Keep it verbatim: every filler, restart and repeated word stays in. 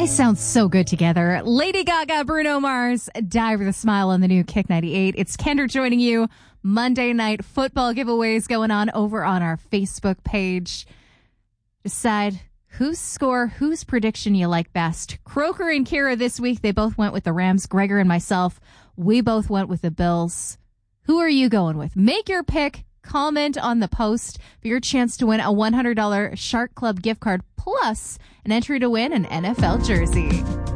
sound so good together. Lady Gaga, Bruno Mars, Die with a Smile on the new Kick ninety-eight. It's Kendra joining you. Monday night football giveaways going on over on our Facebook page. Decide whose score, whose prediction you like best. Croker and Kira this week, they both went with the Rams. Gregor and myself, we both went with the Bills. Who are you going with? Make your pick. Comment on the post for your chance to win a one hundred dollars Shark Club gift card plus an entry to win an N F L jersey.